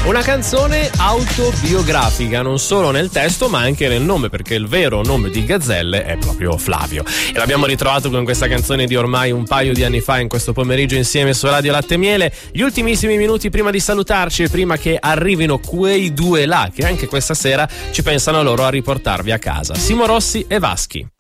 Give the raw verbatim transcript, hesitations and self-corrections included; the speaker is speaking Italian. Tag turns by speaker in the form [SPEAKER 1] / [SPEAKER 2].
[SPEAKER 1] Una canzone autobiografica, non solo nel testo ma anche nel nome, perché il vero nome di Gazzelle è proprio Flavio. E l'abbiamo ritrovato con questa canzone di ormai un paio di anni fa in questo pomeriggio insieme su Radio Latte e Miele. Gli ultimissimi minuti prima di salutarci e prima che arrivino quei due là che anche questa sera ci pensano loro a riportarvi a casa. Simo Rossi e Vaschi.